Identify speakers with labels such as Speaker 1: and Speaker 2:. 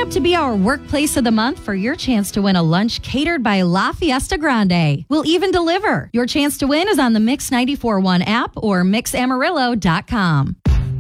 Speaker 1: up to be our workplace of the month for your chance to win a lunch catered by La Fiesta Grande. We'll even deliver. Your chance to win is on the Mix 94.1 app or mixamarillo.com.